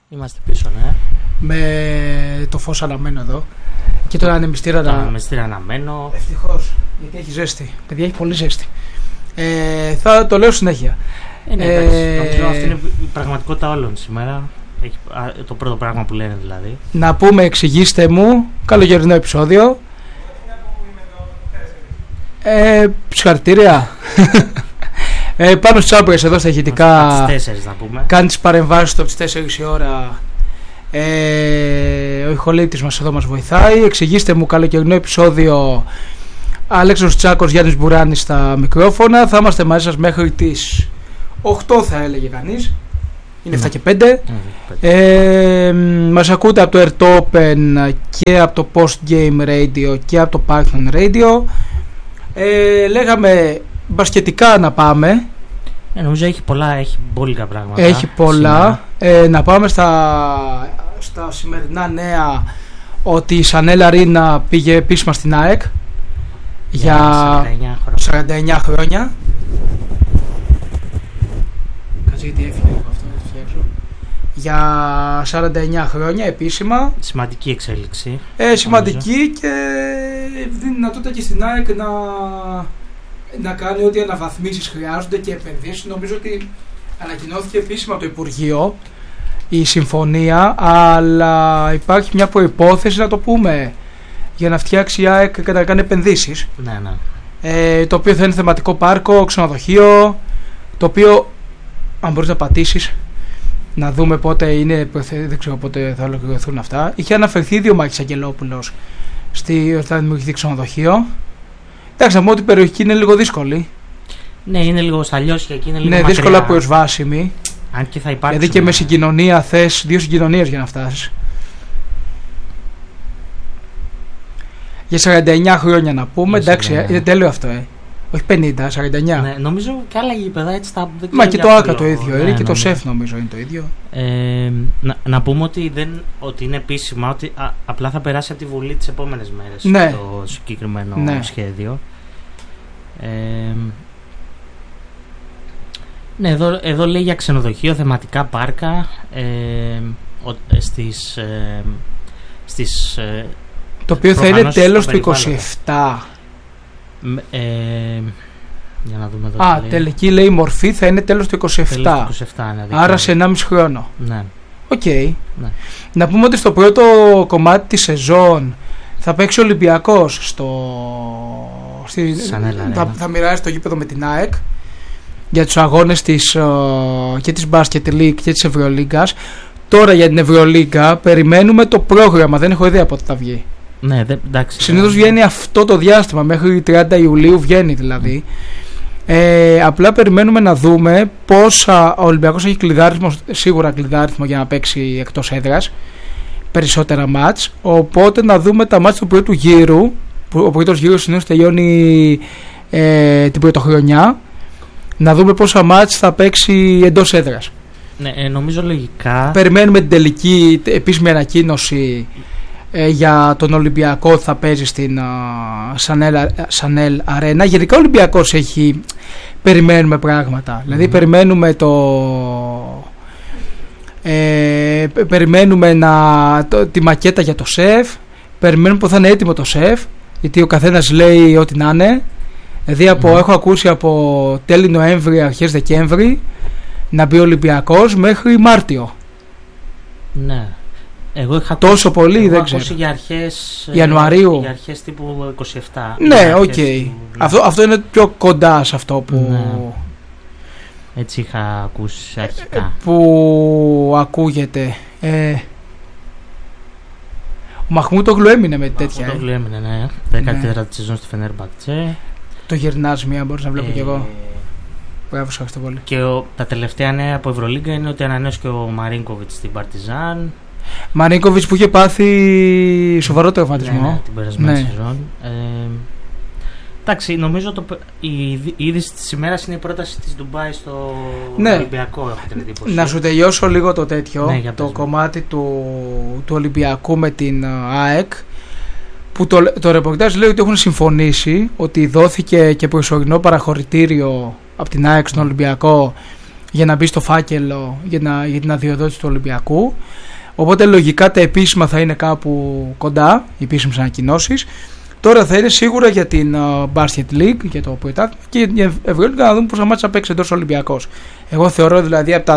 Είμαστε πίσω, ναι. Με το φως αναμένο εδώ. Και το ανεμιστήρα αναμένο. Ευτυχώς, γιατί έχει ζέστη. Παιδιά, έχει πολύ ζέστη. Θα το λέω συνέχεια. Νομίζω αυτή είναι η πραγματικότητα όλων σήμερα. Το πρώτο πράγμα που λένε δηλαδή. Να πούμε, εξηγήστε μου, καλοκαιρινό επεισόδιο. Συγχαρητήρια. Πάνω στους Άμπρες εδώ στα ηχητικά. Από τις 4 να πούμε. Κάνει τις παρεμβάσεις του από τις 4 η ώρα. Ο ηχολήπτης μας εδώ μας βοηθάει. Εξηγήστε μου, καλοκαιρινό επεισόδιο. Αλέξανδρος Τσάκος, Γιάννης Μπουράνης στα μικρόφωνα. Θα είμαστε μαζί σας μέχρι τις 8 θα έλεγε κανείς. Είναι 7 και 5. Μας ακούτε από το Air Open και από το Post Game Radio και από το Python Radio. Λέγαμε μπασκετικά να πάμε. Νομίζω έχει μπόλικα πράγματα. Έχει πολλά. Να πάμε στα σημερινά νέα, ότι η Chanel Arena πήγε επίσημα στην ΑΕΚ για 49 χρόνια. Κάτσε γιατί έφυγε αυτό, να το φτιάξω. Για 49 χρόνια επίσημα. Σημαντική εξέλιξη. Σημαντική και δίνει δυνατότητα και στην ΑΕΚ να κάνει ό,τι αναβαθμίσεις χρειάζονται και επενδύσεις. Νομίζω ότι ανακοινώθηκε επίσημα από το Υπουργείο η συμφωνία, αλλά υπάρχει μια προϋπόθεση, να το πούμε, για να φτιάξει η ΑΕΚ και να κάνει επενδύσεις. Ναι. Το οποίο θα είναι θεματικό πάρκο, ξενοδοχείο, το οποίο, αν μπορείς να πατήσεις, να δούμε πότε είναι, δεν ξέρω πότε θα ολοκληρωθούν αυτά. Είχε αναφερθεί Διομάχης Αγγελόπουλος θα δημιουργηθεί ξενοδοχείο. Εντάξει, να ότι η περιοχή είναι λίγο δύσκολη. Ναι, είναι λίγο στα Λιώσια εκεί, είναι λίγο μακριά. Δύσκολα προσβάσιμη. Αν και θα υπάρξει. Γιατί και με συγκοινωνία θες 2 συγκοινωνίες για να φτάσεις. Για 49 χρόνια να πούμε, εντάξει, είναι τέλειο αυτό, όχι 50, 49. Ναι, νομίζω και άλλα γήπεδα έτσι θα. Μα και το ΆΚΑ το ίδιο, είναι και το ΣΕΦ νομίζω είναι το ίδιο. Να πούμε ότι είναι επίσημα, ότι απλά θα περάσει από τη Βουλή τις επόμενες μέρες το συγκεκριμένο σχέδιο. Ναι, εδώ λέει για ξενοδοχείο, θεματικά πάρκα στις το οποίο θα είναι τέλος του 27. Για να δούμε εδώ. Τελική λέει μορφή θα είναι τέλος του 27. Άρα σε 1,5 χρόνο. Ναι. Οκ. Ναι. Να πούμε ότι στο πρώτο κομμάτι της σεζόν θα παίξει ο Ολυμπιακός θα μοιράζει το γήπεδο με την ΑΕΚ για τους αγώνες και της Basket League και της Ευρωλίγκας. Τώρα για την Ευρωλίγκα περιμένουμε το πρόγραμμα, δεν έχω ιδέα πότε θα βγει. Ναι, εντάξει. Συνήθως βγαίνει αυτό το διάστημα, μέχρι 30 Ιουλίου βγαίνει δηλαδή. Απλά περιμένουμε να δούμε πόσα. Ο Ολυμπιακός έχει σίγουρα κλειδάριθμο για να παίξει εκτός έδρας περισσότερα μάτς. Οπότε να δούμε τα μάτς του πρώτου γύρου. Ο πρώτος γύρος συνήθως τελειώνει την πρωτοχρονιά. Να δούμε πόσα μάτς θα παίξει εντός έδρας. Ναι, νομίζω λογικά. Περιμένουμε την τελική επίσημη ανακοίνωση για τον Ολυμπιακό, θα παίζει στην Chanel Arena. Γενικά ο Ολυμπιακός περιμένουμε πράγματα. Δηλαδή περιμένουμε περιμένουμε τη μακέτα για το ΣΕΦ. Περιμένουμε που θα είναι έτοιμο το ΣΕΦ, γιατί ο καθένας λέει ό,τι να είναι. Δηλαδή έχω ακούσει από τέλη Νοέμβρη, αρχές Δεκέμβρη να μπει ο Ολυμπιακός μέχρι Μάρτιο. Ναι. Εγώ είχα τόσο πολύ δεν ξέρω. Για αρχές Ιανουαρίου. Για αρχές τύπου 27. Ναι, οκ. Αυτό είναι πιο κοντά σε αυτό που. Ναι. Έτσι είχα ακούσει αρχικά. Που ακούγεται. Ο Μαχμούτογλου έμεινε με τέτοια. Ο Μαχμούτογλου έμεινε, ναι. 14η σεζόν στη Φενέρμπαχτσε. Το γυρνάς μία, μπορείς να βλέπω κι εγώ. Μπράβο, ευχαριστώ πολύ. Και τα τελευταία νέα από Ευρωλίγκα είναι ότι ανανέωσε και ο Μαρίνκοβιτς στην Παρτιζάν. Μαρίνκοβιτς που είχε πάθει σοβαρό τραυματισμό. Ναι, την περασμένη σεζόν. Εντάξει, νομίζω η είδηση της ημέρας είναι η πρόταση της Ντουμπάι στο Ολυμπιακό, έχω την εντύπωση. Να σου τελειώσω λίγο το τέτοιο, το κομμάτι του Ολυμπιακού με την ΑΕΚ, που το ρεπορτάζ λέει ότι έχουν συμφωνήσει ότι δόθηκε και προσωρινό παραχωρητήριο από την ΑΕΚ στον Ολυμπιακό για να μπει στο φάκελο για την αδειοδότηση του Ολυμπιακού. Οπότε λογικά τα επίσημα θα είναι κάπου κοντά, οι επίσημες ανακοινώσεις. Τώρα θα είναι σίγουρα για την Basket League, για το πρωτάθλημα και για την Ευρωλίγκα, να δούμε πόσα μάτσα θα παίξει εντός Ολυμπιακός. Εγώ θεωρώ δηλαδή από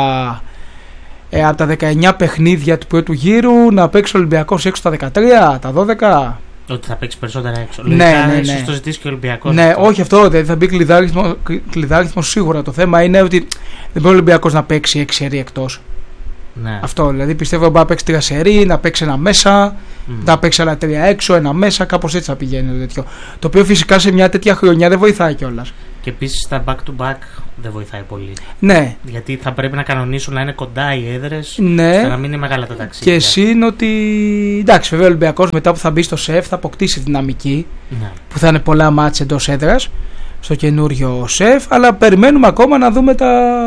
τα 19 παιχνίδια του πρώτου γύρου να παίξει ο Ολυμπιακός έξω τα 13, τα 12. Ότι θα παίξει περισσότερα έξω. Ναι. Ίσως το ζητήσει και ο Ολυμπιακός. Ναι, όχι αυτό, δεν θα μπει κλειδάριθμο σίγουρα. Το θέμα είναι ότι δεν μπορεί ο Ολυμπιακός να παίξει 6 σερί εκτός. Ναι. Αυτό δηλαδή πιστεύω ότι να παίξει 3 σερί, να παίξει ένα μέσα, να παίξει άλλα 3 έξω, ένα μέσα, κάπως έτσι θα πηγαίνει το τέτοιο. Το οποίο φυσικά σε μια τέτοια χρονιά δεν βοηθάει κιόλας. Και επίσης τα back to back δεν βοηθάει πολύ. Ναι. Γιατί θα πρέπει να κανονίσουν να είναι κοντά οι έδρες, ναι, ώστε να μην είναι μεγάλα τα ταξίδια. Και εσύ είναι ότι. Εντάξει, βέβαια ο Ολυμπιακός μετά που θα μπει στο ΣΕΦ θα αποκτήσει δυναμική. Ναι. Που θα είναι πολλά μάτς εντός έδρας στο καινούριο ΣΕΦ. Αλλά περιμένουμε ακόμα να δούμε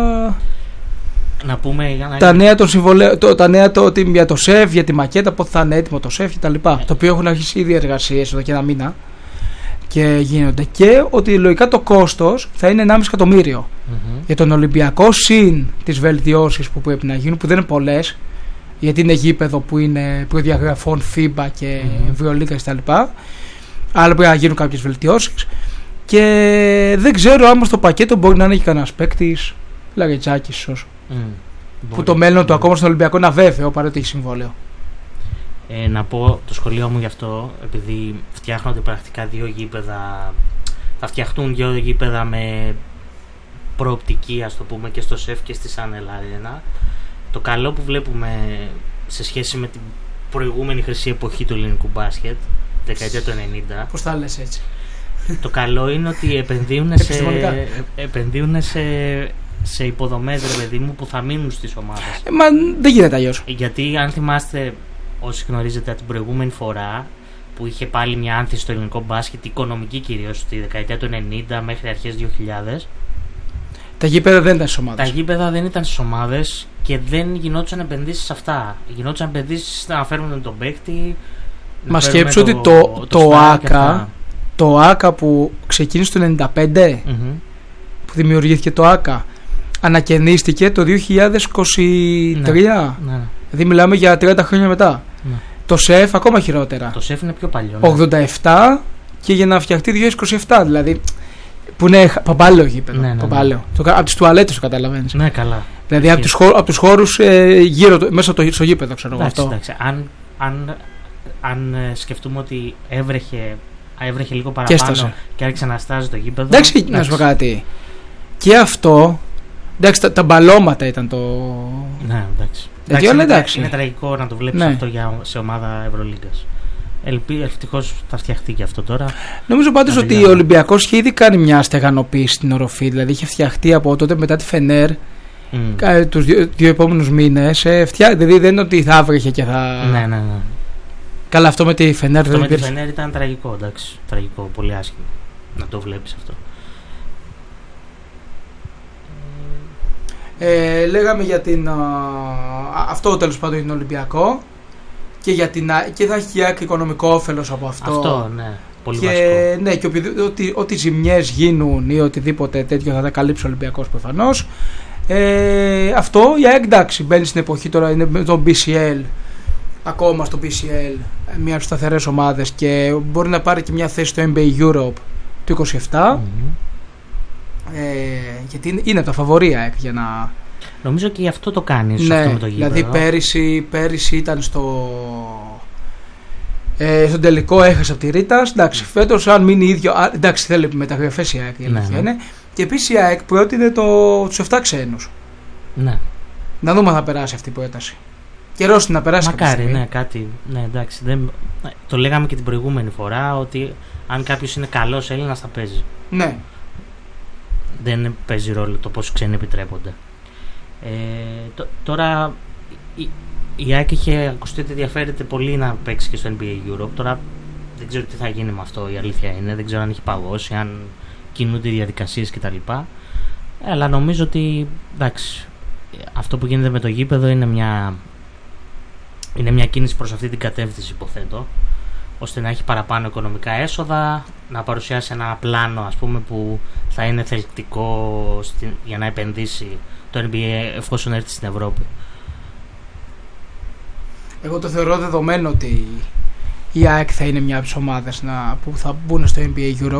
να πούμε τα νέα των συμβολέων, τα νέα για το ΣΕΦ, για τη μακέτα, πότε θα είναι έτοιμο το ΣΕΦ κτλ. Το οποίο έχουν αρχίσει ήδη εργασίες εδώ και ένα μήνα και γίνονται. Και ότι λογικά το κόστος θα είναι 1,5 εκατομμύριο για τον Ολυμπιακό, συν τις βελτιώσεις που πρέπει να γίνουν, που δεν είναι πολλές, γιατί είναι γήπεδο που είναι προδιαγραφών FIBA και Ευρωλίγκα κτλ. Αλλά πρέπει να γίνουν κάποιες βελτιώσεις. Και δεν ξέρω άμα στο πακέτο μπορεί να είναι και κανένας παίκτης, Λαρετζάκης ίσως. Που το μέλλον του ακόμα στον Ολυμπιακό είναι αβέβαιο παρότι έχει συμβόλαιο. Να πω το σχολείο μου γι' αυτό, επειδή φτιάχνονται πρακτικά 2 γήπεδα, θα φτιαχτούν 2 γήπεδα με προοπτική, ας το πούμε, και στο ΣΕΦ και στη Σάνελ Αρένα. Το καλό που βλέπουμε σε σχέση με την προηγούμενη χρυσή εποχή του ελληνικού μπάσκετ, δεκαετία του 90. Πώς θα λες έτσι? Το καλό είναι ότι επενδύουν σε υποδομές, ρε παιδί μου, που θα μείνουν στις ομάδες. Μα δεν γίνεται αλλιώς. Γιατί αν θυμάστε, όσοι γνωρίζετε την προηγούμενη φορά που είχε πάλι μια άνθηση στο ελληνικό μπάσκετ, οικονομική κυρίως, στη δεκαετία του 90 μέχρι αρχές 2000, τα γήπεδα δεν ήταν στις ομάδες. Τα γήπεδα δεν ήταν στις ομάδες και δεν γινόντουσαν επενδύσεις σε αυτά. Γινόντουσαν επενδύσεις να φέρουν τον παίκτη. Μα σκέψου ότι το ΆΚΑ που ξεκίνησε το 95, που δημιουργήθηκε το ΆΚΑ, ανακαινίστηκε το 2023. Ναι. Δηλαδή μιλάμε για 30 χρόνια μετά. Ναι. Το ΣΕΦ ακόμα χειρότερα. Το ΣΕΦ είναι πιο παλιό. 87 και για να φτιαχτεί 2027. Δηλαδή που είναι παπάλαιο γήπεδο. Ναι. Από τις τουαλέτες το καταλαβαίνεις. Ναι, καλά. Δηλαδή από τους χώρους γύρω μέσα στο γήπεδο, ξέρω εγώ αυτό. Εντάξει. Αν σκεφτούμε ότι έβρεχε λίγο παραπάνω και άρχισε να στάζει το γήπεδο. Εντάξει, να σου πω κάτι. Και αυτό. Εντάξει, τα μπαλώματα ήταν το. Ναι, εντάξει. Είναι τραγικό να το βλέπεις αυτό σε ομάδα Ευρωλίγκας. Ευτυχώς θα φτιαχτεί και αυτό τώρα. Νομίζω πάντως ότι ο Ολυμπιακός είχε ήδη κάνει μια στεγανοποίηση στην οροφή. Δηλαδή είχε φτιαχτεί από τότε μετά τη Φενέρ τους 2 επόμενους μήνες. Δηλαδή δεν είναι ότι θα έβρεχε και θα. Ναι. Καλά, αυτό με τη Φενέρ δεν υπήρχε. Με τη Φενέρ ήταν τραγικό, εντάξει. Τραγικό, πολύ άσχημο να το βλέπεις αυτό. Λέγαμε για αυτό τέλος πάντων είναι Ολυμπιακό και θα έχει οικονομικό όφελος από αυτό. Αυτό, ναι, πολύ βασικό. Ναι, και ό,τι ζημιές γίνουν ή οτιδήποτε τέτοιο θα τα καλύψει ο Ολυμπιακός προφανώς. Αυτό η ΑΕΚ, εντάξει, μπαίνει στην εποχή τώρα, είναι με τον BCL, ακόμα στο BCL, μια από τις σταθερές ομάδες και μπορεί να πάρει και μια θέση στο NBA Europe του 27. Γιατί είναι τα φαβορία για να. Νομίζω και γι' αυτό το κάνει. Ναι, αυτό με το γήπεδο. Δηλαδή πέρυσι ήταν στον τελικό, έχασε από τη Ρίτας. Εντάξει, φέτος αν μείνει ίδιο. Εντάξει, θέλει μεταγραφές η ΑΕΚ. Ναι. Και επίσης η ΑΕΚ πρότεινε τους 7 ξένους. Ναι. Να δούμε αν θα περάσει αυτή η πρόταση. Καιρός είναι να περάσει. Μακάρι, ναι, κάτι. Ναι, εντάξει. Το λέγαμε και την προηγούμενη φορά ότι αν κάποιος είναι καλός Έλληνας θα παίζει. Ναι. Δεν παίζει ρόλο το πόσο ξένοι επιτρέπονται. Τώρα η ΑΕΚ είχε ακουστεί ότι ενδιαφέρεται πολύ να παίξει και στο NBA Europe. Τώρα δεν ξέρω τι θα γίνει με αυτό, η αλήθεια είναι. Δεν ξέρω αν έχει παγώσει, αν κινούνται οι διαδικασίες κτλ. Αλλά νομίζω ότι εντάξει, αυτό που γίνεται με το γήπεδο είναι μια κίνηση προς αυτή την κατεύθυνση, υποθέτω, ώστε να έχει παραπάνω οικονομικά έσοδα, να παρουσιάσει ένα πλάνο, ας πούμε, που θα είναι θελκτικό για να επενδύσει το το NBA εφόσον έρθει στην Ευρώπη. Εγώ το θεωρώ δεδομένο ότι η ΑΕΚ θα είναι μια από τις ομάδες που θα μπουν στο NBA Europe.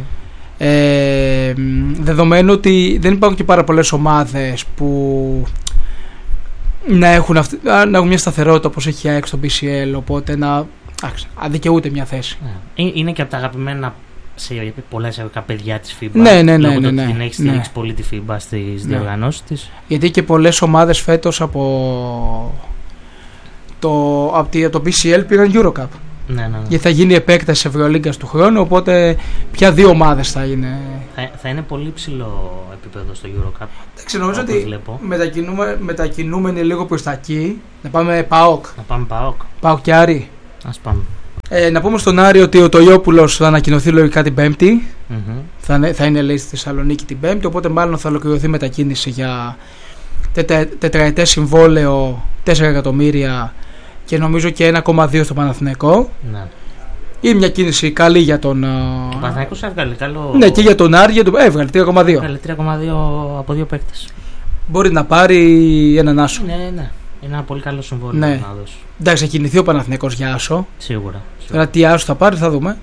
Δεδομένου ότι δεν υπάρχουν και πάρα πολλές ομάδες που να έχουν μια σταθερότητα όπως έχει η ΑΕΚ στο BCL, οπότε να αδικαιούται μια θέση. Είναι και από τα αγαπημένα σε πολλές παιδιά της FIBA. Ναι. Την έχει στηρίξει πολύ τη FIBA στις διοργανώσεις της. Γιατί και πολλές ομάδες φέτος από το BCL πήραν Eurocup. Ναι. Γιατί θα γίνει επέκταση Ευρωλίγκας του χρόνου, οπότε πια 2 ομάδες θα είναι. Θα είναι πολύ ψηλό επίπεδο στο Eurocup. Εντάξει, νομίζω ότι μετακινούμενοι λίγο προς τα εκεί. Να πάμε ΠΑΟΚ. ΠΑΟΚ και Άρη. Ας πάμε. Να πούμε στον Άρη ότι ο Τοιόπουλος θα ανακοινωθεί λογικά την Πέμπτη. Θα είναι λέει στη Θεσσαλονίκη την Πέμπτη, οπότε μάλλον θα ολοκληρωθεί μετακίνηση για τετραετές συμβόλαιο 4 εκατομμύρια και νομίζω και 1,2 στο Παναθηναϊκό. Ναι. Είναι μια κίνηση καλή για τον. Ο Παναθηναϊκός έβγαλε καλό. Ναι, και για τον Άρη έβγαλε 3,2. Έβγαλε 3,2 από 2 παίκτες. Μπορεί να πάρει έναν άσο. Ναι. Είναι ένα πολύ καλό συμβόλαιο ναι. να δώσει. Εντάξει, θα κινηθεί ο Παναθηναϊκός για άσο. Σίγουρα. Τώρα τι άσο θα πάρει θα δούμε.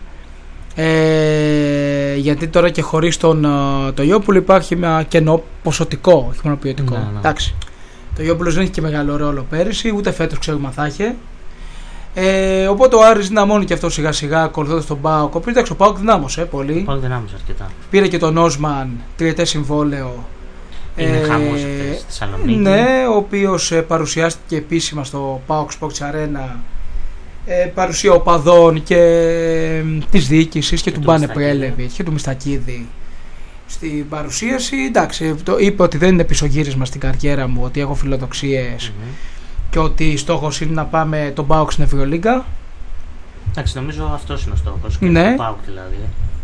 Γιατί τώρα και χωρίς τον Τοιόπουλο υπάρχει ένα κενό ποσοτικό, όχι μόνο ποιοτικό. Ναι. Εντάξει. Το Τοιόπουλος δεν έχει και μεγάλο ρόλο πέρυσι, ούτε φέτος ξέρουμε αν θα έχει. Οπότε ο Άρης δυναμώνει και αυτό σιγά σιγά ακολουθώντας τον ΠΑΟΚ. Εντάξει, ο ΠΑΟΚ δυνάμωσε πολύ. Ο ΠΑΟΚ δυνάμωσε αρκετά. Πήρε και τον Όσμαν, τριετές συμβόλαιο. Είναι χαμός στη Θεσσαλονίκη. Ναι, ο οποίος παρουσιάστηκε επίσημα στο ΠΑΟΚ Sports Arena. Παρουσία οπαδών και της διοίκησης και του Μπάνε Πρέλεβιτ και του Μιστακίδη στην παρουσίαση. Εντάξει, είπε ότι δεν είναι πισωγύρισμα στην καριέρα μου, ότι έχω φιλοδοξίες και ότι στόχος είναι να πάμε τον ΠΑΟΚ στην Ευρωλίγκα. Εντάξει, νομίζω αυτός είναι ο στόχος. Ναι. Τον ΠΑΟΚ δηλαδή.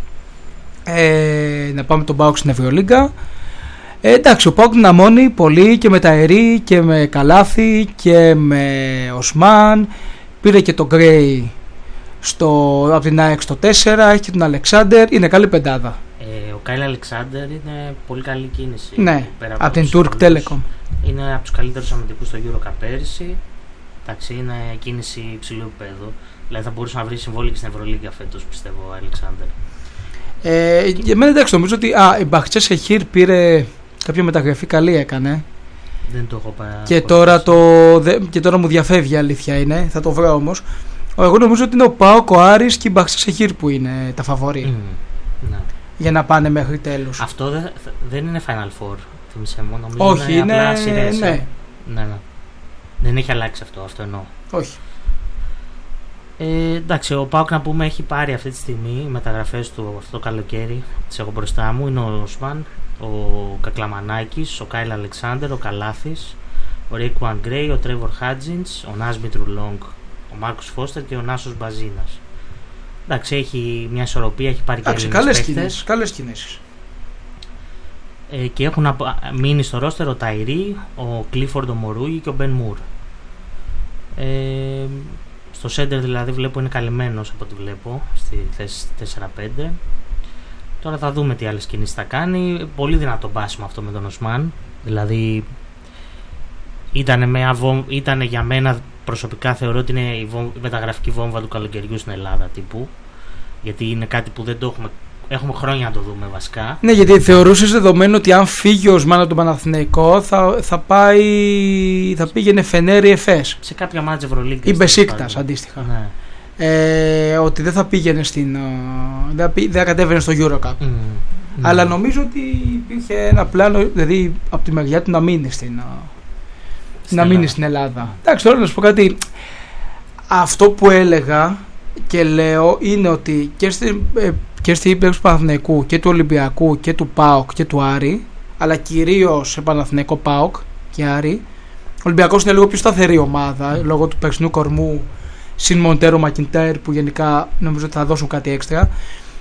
Να πάμε τον ΠΑΟΚ στην Ευρωλίγκα. Εντάξει, ο ΠΑΟΚ δυναμώνει πολύ και με Ταερή και με Καλάθι και με Οσμάν. Πήρε και τον Γκρέι από την ΑΕΚ στο 4, έχει και τον Αλεξάνδερ, είναι καλή πεντάδα. Ο Κάιλ Αλεξάνδερ είναι πολύ καλή κίνηση. Ναι, από την Turk Telecom. Είναι από τους καλύτερους αμυντικούς στο Eurocup πέρυσι. Εντάξει, είναι κίνηση υψηλού επίπεδου. Δηλαδή θα μπορούσε να βρει συμβόλαιο και στην Ευρωλίγκα φέτος, πιστεύω, ο Αλεξάνδερ. Για μένα εντάξει, νομίζω ότι η Μπαχτσέ Σεχίρ πήρε κάποια μεταγραφή καλή έκανε. Δεν το έχω πάρει. Και τώρα μου διαφεύγει η αλήθεια είναι, θα το βρω όμως. Εγώ νομίζω ότι είναι ο ΠΑΟΚ, ο Άρης και η Μπαχτσέ Σεχίρ που είναι τα φαβορί. Ναι. Για να πάνε μέχρι τέλους. Αυτό δεν είναι Final Four, θυμίσαι μου. Νομίζω όχι, είναι απλά σειρές. Ναι. Δεν έχει αλλάξει αυτό εννοώ. Όχι. Εντάξει, ο ΠΑΟΚ να πούμε έχει πάρει αυτή τη στιγμή μεταγραφές του αυτό το καλοκαίρι. Τις έχω μπροστά μου. Είναι ο Οσμάν, ο Κακλαμανάκης, ο Κάιλ Αλεξάνδερ, ο Καλάθης, ο Ρέικουαν Γκρέι, ο Τρέβορ Χάτζινς, ο Νάσμιτρου Λόγκ, ο Μάρκος Φώστερ και ο Νάσος Μπαζίνας. Εντάξει, έχει μια ισορροπία, έχει πάρει και Έλληνες παίκτες. Καλές κινήσεις. Και έχουν μείνει στο ρόστερ ο Ταϊρή, ο Κλίφορντ ο Μορούγι και ο Μπεν Μουρ. Στο σέντερ δηλαδή βλέπω είναι καλυμμένος από ό,τι βλέπω στη θέση 4-5. Τώρα θα δούμε τι άλλες κινήσεις θα κάνει. Πολύ δυνατό μπάσιμο αυτό με τον Οσμάν. Δηλαδή ήταν για μένα προσωπικά θεωρώ ότι είναι η μεταγραφική βόμβα του καλοκαιριού στην Ελλάδα τύπου. Γιατί είναι κάτι που δεν το έχουμε χρόνια να το δούμε βασικά. Ναι, γιατί θεωρούσες δεδομένο ότι αν φύγει ο Οσμάν από τον Παναθηναϊκό θα πήγαινε Φενέρι Εφές. Σε κάποια μάτς Ευρωλίγκα. Ή Μπεσίκτας αντίστοιχα. Ναι. Ότι δεν θα πήγαινε δεν θα κατέβαινε στο Eurocup. Αλλά νομίζω ότι υπήρχε ένα πλάνο, δηλαδή από τη μεριά του να μείνει στην Ελλάδα. Εντάξει, τώρα να σου πω κάτι. Αυτό που έλεγα και λέω είναι ότι και στην ύπαρξη του Παναθηναϊκού και του Ολυμπιακού και του ΠΑΟΚ και του Άρη, αλλά κυρίως σε Παναθηναϊκό ΠΑΟΚ και Άρη, ο Ολυμπιακός είναι λίγο πιο σταθερή ομάδα λόγω του περσινού κορμού συν Μοντέρο Μακιντάιρ που γενικά νομίζω ότι θα δώσουν κάτι έξτρα.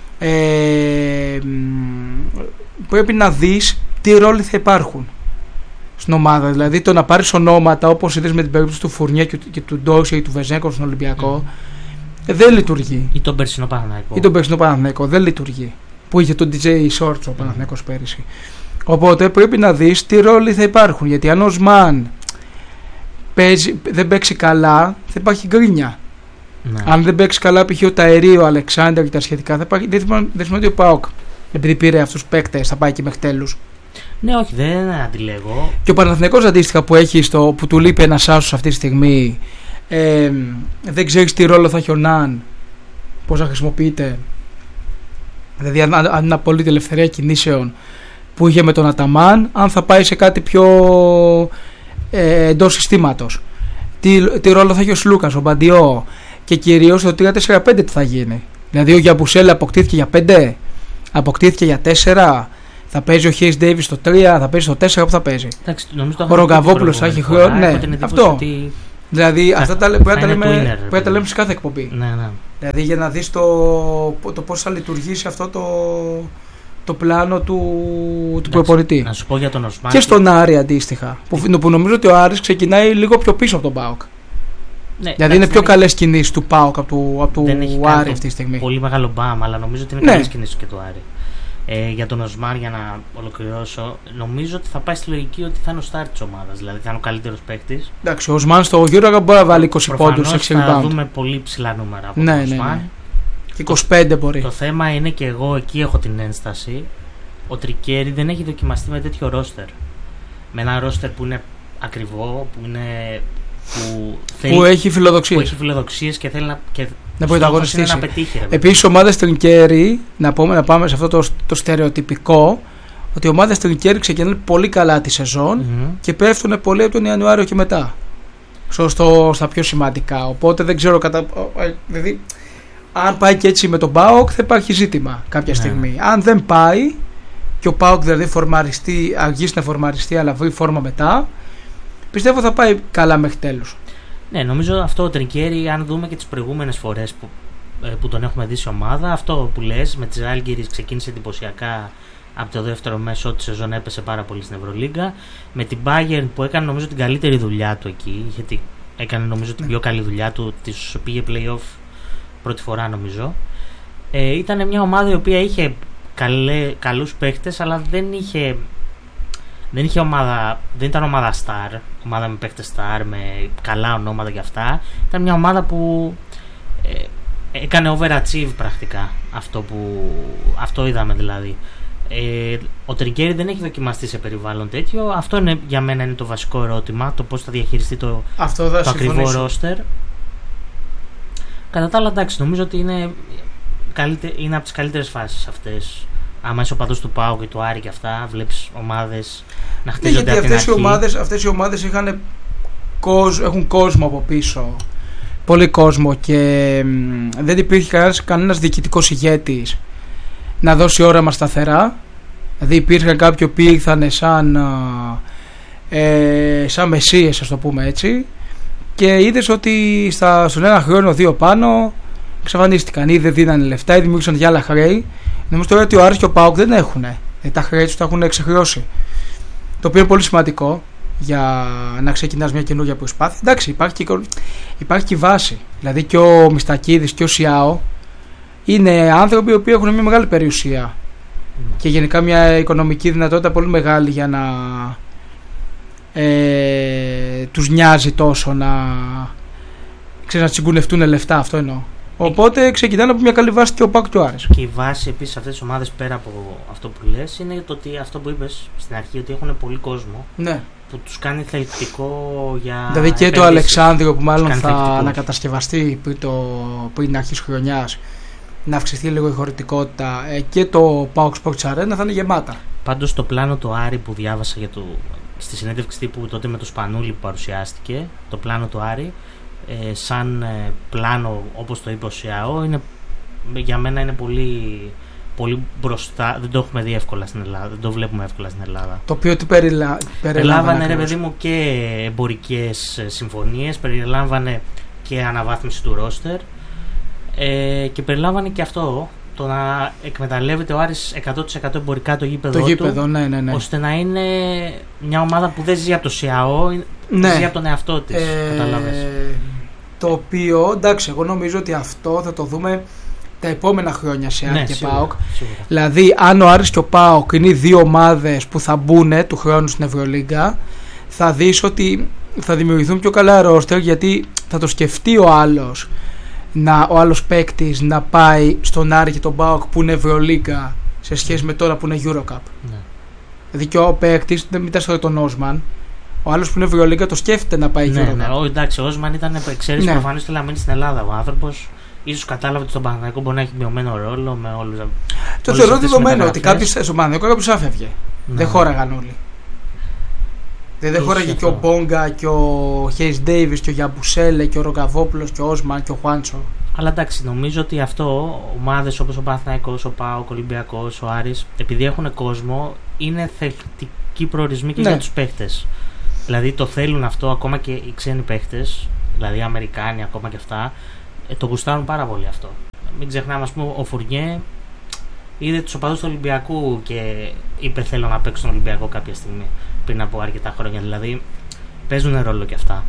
Πρέπει να δεις τι ρόλοι θα υπάρχουν στην ομάδα. Δηλαδή το να πάρεις ονόματα όπως είδες με την περίπτωση του Φουρνιέ και του Ντόσια ή του Βεζέγκο στον Ολυμπιακό δεν λειτουργεί. Ή τον περσινό Παναθηναϊκό δεν λειτουργεί. Που είχε τον DJ Shorts ο Παναθηναϊκός πέρυσι. Οπότε πρέπει να δεις τι ρόλοι θα υπάρχουν. Γιατί αν ο Οσμάν δεν παίξει καλά, θα υπάρχει γκρίνια. Ναι. Αν δεν παίξει καλά, π.χ. ο Ταερί, ο Αλεξάνδρ και τα σχετικά, θα υπάρχει. Δεν σημαίνει ότι ο ΠΑΟΚ, επειδή πήρε αυτούς τους παίκτες, θα πάει και μέχρι τέλους. Ναι, όχι, δεν αντιλέγω. Και ο Παναθηναϊκός αντίστοιχα που του λείπει ένας άσος αυτή τη στιγμή, δεν ξέρεις τι ρόλο θα έχει ο Ναν, πώς θα χρησιμοποιείται. Δηλαδή, αν είναι απόλυτη ελευθερία κινήσεων που είχε με τον Αταμάν, αν θα πάει σε κάτι πιο εντός συστήματος. Τι ρόλο θα έχει ο Σλούκας, ο Μπαντιό, και κυρίως το 3-4-5 τι θα γίνει. Δηλαδή, ο Γιαμπουσέλ αποκτήθηκε για 5, αποκτήθηκε για 4. Θα παίζει ο Χέις Ντέιβις στο 3, θα παίζει στο 4, που θα παίζει. Εντάξει, ο Ρογκαβόπουλος θα έχει χρόνο. Ναι, αυτό. Ότι... Δηλαδή, αυτά πρέπει να τα λέμε σε κάθε εκπομπή. Ναι. Δηλαδή, για να δεις το πώς θα λειτουργήσει αυτό το πλάνο του προπονητή. Να σου πω για τον Οσμάν. Και στον Άρη αντίστοιχα. Που νομίζω ότι ο Άρης ξεκινάει λίγο πιο πίσω από τον ΠΑΟΚ. Ναι, δηλαδή είναι πιο καλές κινήσεις του ΠΑΟΚ από του Άρη αυτή τη στιγμή. Πολύ μεγάλο μπαμ, αλλά νομίζω ότι είναι καλές κινήσεις και του Άρη. Για τον Οσμάν, για να ολοκληρώσω, νομίζω ότι θα πάει στη λογική ότι θα είναι ο στάρ της ομάδας. Δηλαδή θα είναι ο καλύτερος παίκτης. Εντάξει, ο Οσμάν στο γύρο μπορεί να βάλει 20 πόντους, 6 rebound. Θα δούμε πολύ ψηλά νούμερα από τον Οσμάν. Ναι. 25 μπορεί. Το θέμα είναι, και εγώ εκεί έχω την ένσταση, ο Τρικέρι δεν έχει δοκιμαστεί με τέτοιο ρόστερ. Με ένα ρόστερ που είναι ακριβό, που έχει φιλοδοξίες και θέλει να πρωταγωνιστήσει. Να πετύχει. Επίσης, ομάδες Τρικέρι, να πάμε σε αυτό το στερεοτυπικό, ότι οι ομάδες Τρικέρι ξεκινάνε πολύ καλά τη σεζόν και πέφτουν πολύ από τον Ιανουάριο και μετά. Στα πιο σημαντικά. Οπότε δεν ξέρω δηλαδή, αν πάει και έτσι με τον ΠΑΟΚ, θα υπάρχει ζήτημα κάποια στιγμή. Αν δεν πάει και ο ΠΑΟΚ δηλαδή αργήσει να φορμαριστεί, αλλά βρει φόρμα μετά, πιστεύω θα πάει καλά μέχρι τέλους. Ναι, νομίζω αυτό ο Τρικέρι, αν δούμε και τις προηγούμενες φορές που τον έχουμε δει σε ομάδα, αυτό που λες, με τις Ζάλγκιρις ξεκίνησε εντυπωσιακά από το δεύτερο μέσο τη σεζόν, έπεσε πάρα πολύ στην Ευρωλίγκα. Με την Bayern που έκανε νομίζω την καλύτερη δουλειά του εκεί, έκανε νομίζω την πιο καλή δουλειά του, της πήγε play-off πρώτη φορά νομίζω. Ήταν μια ομάδα η οποία είχε καλούς παίχτες, αλλά δεν ήταν ομάδα star, ομάδα με παίχτες star, με καλά ονόματα και αυτά. Ήταν μια ομάδα που έκανε overachieve πρακτικά. Αυτό είδαμε δηλαδή. Ο Τρικέρι δεν έχει δοκιμαστεί σε περιβάλλον τέτοιο. Αυτό για μένα είναι το βασικό ερώτημα, το πώς θα διαχειριστεί το ακριβό ρόστερ. Κατά τα άλλα, εντάξει, νομίζω ότι είναι από τις καλύτερες φάσεις αυτές. Άμα είσαι ο παδός του ΠΑΟΚ και του Άρη και αυτά, βλέπεις ομάδες να χτίζονται από την αρχή. Αυτές οι ομάδες έχουν κόσμο από πίσω. Πολύ κόσμο, και δεν υπήρχε κανένας διοικητικός ηγέτης να δώσει όραμα σταθερά. Δηλαδή υπήρχαν κάποιοι που ήρθαν σαν μεσίες, ας το πούμε έτσι, και είδες ότι στον ένα χρόνο, 2 πάνω εξαφανίστηκαν ή δεν δίνανε λεφτά ή δημιούργησαν για άλλα χρέη. Νομίζω τώρα ότι ο Άρης και ο ΠΑΟΚ δεν έχουν. Τα χρέη τους τα έχουν εξεχρεώσει. Το οποίο είναι πολύ σημαντικό για να ξεκινάς μια καινούργια προσπάθεια. Εντάξει, υπάρχει και η βάση. Δηλαδή και ο Μιστακίδης και ο Σιάο είναι άνθρωποι οι οποίοι έχουν μια μεγάλη περιουσία και γενικά μια οικονομική δυνατότητα πολύ μεγάλη για να τους νοιάζει τόσο να τσιγκουνευτούν λεφτά, αυτό εννοώ. Οπότε ξεκινάνε από μια καλή βάση και ο ΠΑΟΚ του Άρης. Και η βάση επίσης αυτές τις ομάδες, πέρα από αυτό που λες, είναι το ότι αυτό που είπες στην αρχή, ότι έχουν πολύ κόσμο. Ναι. Που τους κάνει θελκτικό για. Δηλαδή και το Αλεξάνδριο που μάλλον θα ανακατασκευαστεί πριν αρχής χρονιάς, να αυξηθεί λίγο η χωρητικότητα, και το PAOK Sports Arena θα είναι γεμάτα. Πάντως το πλάνο του Άρη που διάβασα στη συνέντευξη τύπου τότε με το Σπανούλη που παρουσιάστηκε, το πλάνο του Άρη, σαν πλάνο όπως το είπε ο ΣΙΑΟ, για μένα είναι πολύ, πολύ μπροστά. Δεν το έχουμε δει εύκολα στην Ελλάδα, δεν το βλέπουμε εύκολα στην Ελλάδα. Το οποίο τι περιλάμβανε, ρε παιδί μου, και εμπορικές συμφωνίες, περιλάμβανε και αναβάθμιση του ρόστερ, και περιλάμβανε και αυτό, το να εκμεταλλεύεται ο Άρης 100% εμπορικά το γήπεδο του, ναι. ώστε να είναι μια ομάδα που δεν ζει από το ΣΙΑΟ, ζει από τον εαυτό της. Καταλάβες. Το οποίο, εντάξει, εγώ νομίζω ότι αυτό θα το δούμε τα επόμενα χρόνια σε Άρη και σίγουρα, ΠΑΟΚ. σίγουρα. Δηλαδή, αν ο Άρης και ο ΠΑΟΚ είναι οι δύο ομάδες που θα μπουν του χρόνου στην Ευρωλίγκα, θα δεις ότι θα δημιουργηθούν πιο καλά ρόστερ, γιατί θα το σκεφτεί ο άλλος παίκτης να πάει στον Άρη και τον ΠΑΟΚ που είναι Ευρωλίγκα σε σχέση με τώρα που είναι Eurocup. Ναι. Δηλαδή και ο παίκτης, δεν μιλάς τον Όσμαν, ο άλλος που είναι Ευρωλίγκα το σκέφτεται να πάει Eurocup. Ναι, εντάξει, ο Όσμαν ήταν εξαίρεση, προφανώς θέλει να μείνει στην Ελλάδα ο άνθρωπος. Ίσως κατάλαβε ότι στον Παναθηναϊκό μπορεί να έχει μειωμένο ρόλο με όλους. Το θεωρώ δεδομένο ότι κάποιος στον Παναθηναϊκό κάποιος άφευγε. Ναι. Δεν χώραγαν όλοι. Δεν χώραγε και ο Μπόγκα και ο Χέις Ντέιβις και ο Γιαμπουσέλε και ο Ρογκαβόπουλος και ο Όσμαν και ο Χουάντσο. Αλλά εντάξει, νομίζω ότι αυτό ομάδες όπως ο Παναθηναϊκός, ο ΠΑΟΚ, ο Ολυμπιακός, ο Άρης, επειδή έχουν κόσμο, είναι θετικοί προορισμοί και για τους παίχτες. Δηλαδή το θέλουν αυτό ακόμα και οι ξένοι παίχτες, δηλαδή οι Αμερικάνοι ακόμα και αυτά, το γουστάρουν πάρα πολύ αυτό. Μην ξεχνάμε, ας πούμε, ο Φουρνιέ είδε τους οπαδούς του Ολυμπιακού και είπε θέλω να παίξω στον Ολυμπιακό κάποια στιγμή πριν από αρκετά χρόνια. Δηλαδή παίζουν ρόλο και αυτά.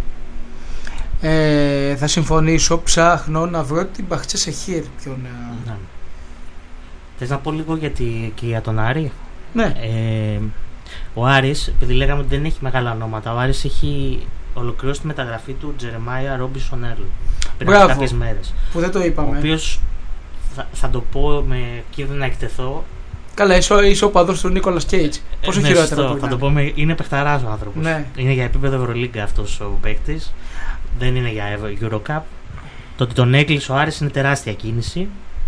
Θα συμφωνήσω, ψάχνω να βρω την Μπαχτσέ Σεχίρ. Ναι. Θες να πω λίγο και για τον Άρη? Ναι. Ο Άρης, επειδή λέγαμε ότι δεν έχει μεγάλα ονόματα, ο Άρης έχει ολοκληρώσει τη μεταγραφή του Τζερεμάια Ρόμπινσον Έρλ πριν από κάποιες μέρες. Που δεν το είπαμε. Ο οποίος θα το πω με κίνδυνο να εκτεθώ. Καλά, είσαι ο παδός του Νίκολας Κέιτζ. Πόσο χειρότερο που είναι. Θα το πω είναι παιχταράς ο άνθρωπος. Ναι. Είναι για επίπεδο Ευρωλίγκα αυτός ο παίκτης. Δεν είναι για Eurocup. Το ότι τον έκλεισε ο Άρης είναι τεράστια κίνηση.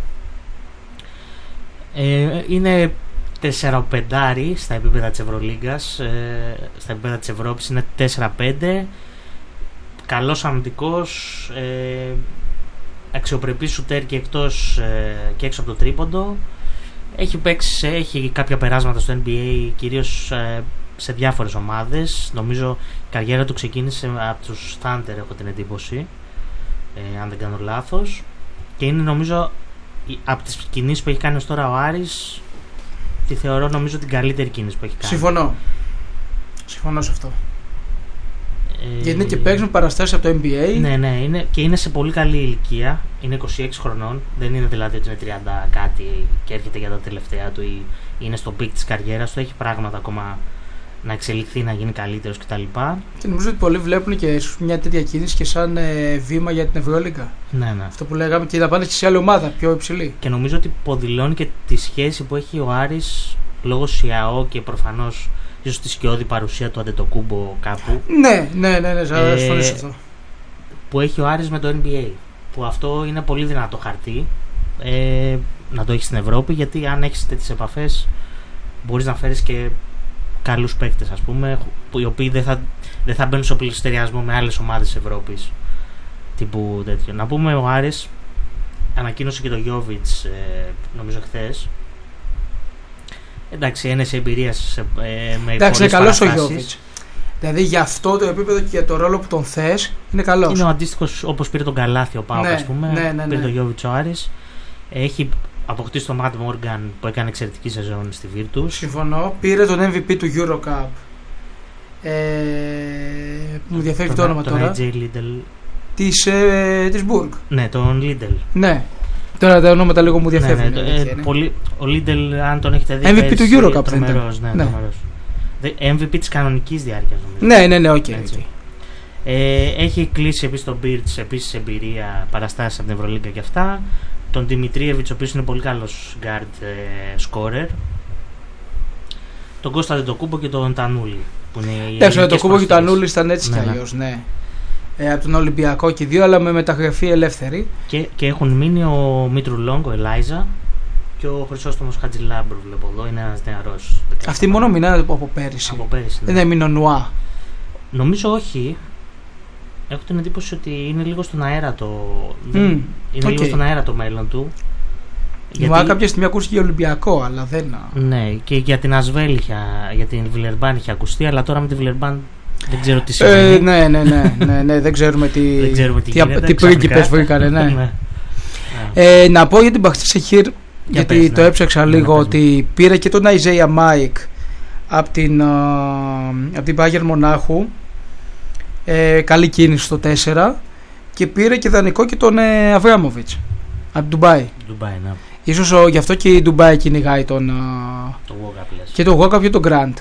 Είναι 4-5 στα επίπεδα της Ευρωλίγκας, στα επίπεδα της Ευρώπης είναι 4-5. Καλός αμυντικός, αξιοπρεπής σουτέρ και εκτός και έξω από το τρίποντο. Έχει παίξει, έχει κάποια περάσματα στο NBA, κυρίως σε διάφορες ομάδες. Νομίζω η καριέρα του ξεκίνησε από τους Thunder, έχω την εντύπωση, αν δεν κάνω λάθος. Και είναι, νομίζω, από τις κινήσεις που έχει κάνει ως τώρα ο Άρης, τη θεωρώ, νομίζω, την καλύτερη κίνηση που έχει κάνει. Συμφωνώ σε αυτό. Γιατί είναι και παίξουν παραστάσεις από το NBA. Ναι, και είναι σε πολύ καλή ηλικία. Είναι 26 χρονών. Δεν είναι δηλαδή ότι είναι 30 κάτι και έρχεται για τα τελευταία του ή είναι στο πικ της καριέρας του. Έχει πράγματα ακόμα να εξελιχθεί, να γίνει καλύτερος κτλ. Και νομίζω ότι πολλοί βλέπουν και μια τέτοια κίνηση και σαν βήμα για την Ευρωλίγκα. Ναι. Αυτό που λέγαμε, και να πάνε και σε άλλη ομάδα πιο υψηλή. Και νομίζω ότι υποδηλώνει και τη σχέση που έχει ο Άρης λόγω Σιαό και προφανώς ίσως τη σκιώδη παρουσία του Αντετοκούμπο κάπου. Ναι, θα συμφωνήσω αυτό. Που έχει ο Άρης με το NBA. Που αυτό είναι πολύ δυνατό χαρτί να το έχει στην Ευρώπη, γιατί αν έχεις τέτοιες επαφές μπορείς να φέρεις και καλούς παίκτες, ας πούμε, οι οποίοι δεν θα μπαίνουν σε πληστηριασμό με άλλες ομάδες της Ευρώπης. Τύπου τέτοιο. Να πούμε, ο Άρης ανακοίνωσε και το Γιόβιτς, νομίζω χθες. Εντάξει, είναι σε εμπειρία με πολλές είναι καλός ο παραστάσεις. Γιόβιτς. Δηλαδή για αυτό το επίπεδο και για το ρόλο που τον θες είναι καλός. Είναι ο αντίστοιχος, όπως πήρε τον Καλάθι ο ΠΑΟΚ, ας πούμε. Ναι. Πήρε τον Γιόβιτς ο Άρης. Έχει αποκτήσει τον Ματ Μόργαν που έκανε εξαιρετική σεζόν στη Virtus. Συμφωνώ. Πήρε τον MVP του Eurocup. Μου διαφέρει το όνομα τώρα. Τον AJ Liddell. Της Burg. Ναι, τον Liddell. Ναι. Τώρα τα ονόματα λίγο μου διαφέρουν. Ο Liddell, αν τον έχετε δει, MVP του Eurocup δεν ήταν. Ναι. MVP της κανονικής διάρκειας, νομίζω. Ναι, okay. Έχει κλείσει επίσης τον Birch, επίσης εμπειρία, παραστάσεις από την Ευρωλίγκα και αυτά. Τον Δημητρίεβιτς, ο οποίος είναι πολύ καλός guard scorer. Τον Κώστα Αντετοκούμπο και τον Τανούλη. Εντάξει, ο Αντετοκούμπο και ο Τανούλη ήταν έτσι κι αλλιώς, ναι. Από τον Ολυμπιακό και δύο, αλλά με μεταγραφή ελεύθερη. Και έχουν μείνει ο Μήτρου Λόγκ, ο Ελάιζα και ο Χρυσόστομος Χατζηλάμπρου, βλέπω εδώ, είναι ένας νεαρός. Αυτοί μόνο μείνανε από πέρυσι. Ναι. Δεν έμεινε ο Νουά. Νομίζω όχι. Έχω την εντύπωση ότι είναι λίγο στον αέρα λίγο στον αέρα το μέλλον του. Γιατί κάποια στιγμή ακούστηκε για Ολυμπιακό, αλλά δεν. Ναι, και για την Ασβέλ, για την Βιλερμπάν είχε ακουστεί, αλλά τώρα με τη Βιλερμπάν δεν ξέρω τι σημαίνει. Ναι, δεν ξέρουμε τι πρίγκιπες βρήκανε. Ναι. Να πω για την Μπαχτσέ Σεχίρ, γιατί το έψαξα λίγο, ότι πήρε και τον Αϊζέια Μάικ από την Bayern Μονάχου. Καλή κίνηση στο 4, και πήρε και δανεικό και τον Αβράμοβιτς. Από Ντουμπάι. Ντουμπάι, ναι. Ίσως γι' αυτό και η Ντουμπάι κυνηγάει τον. Το Γόγκα πλέον. Και τον Γόγκα και τον Γκραντ.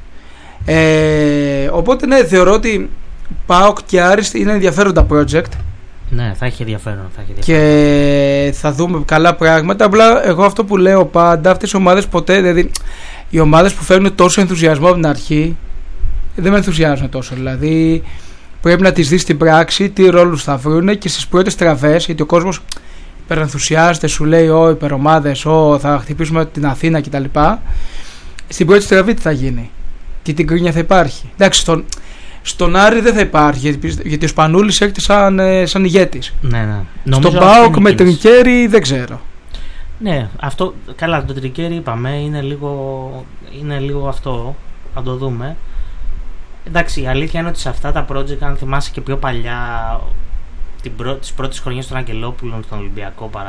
Οπότε ναι, θεωρώ ότι ΠΑΟΚ και Άρης είναι ενδιαφέροντα project. Ναι, θα έχει ενδιαφέρον. Και θα δούμε καλά πράγματα. Απλά εγώ αυτό που λέω πάντα, αυτές οι ομάδες ποτέ, δηλαδή οι ομάδες που φέρνουν τόσο ενθουσιασμό από την αρχή, δεν με ενθουσιάζουν τόσο. Δηλαδή πρέπει να τις δεις στην πράξη, τι ρόλους θα βρουν και στις πρώτες τραβές, γιατί ο κόσμος υπερενθουσιάζεται, σου λέει υπερομάδες, θα χτυπήσουμε την Αθήνα κτλ. Στην πρώτη στραβή τι θα γίνει, τι την κρίνια θα υπάρχει. Εντάξει, στον Άρη δεν θα υπάρχει, γιατί ο Σπανούλης έρχεται σαν ηγέτης. Ναι. Στον ΠΑΟΚ με Τρικέρι δεν ξέρω. Ναι, αυτό, καλά, το Τρικέρι είπαμε, είναι λίγο αυτό, θα το δούμε. Εντάξει, η αλήθεια είναι ότι σε αυτά τα project, αν θυμάσαι και πιο παλιά, τις πρώτες χρονιές των Αγγελόπουλων στον Ολυμπιακό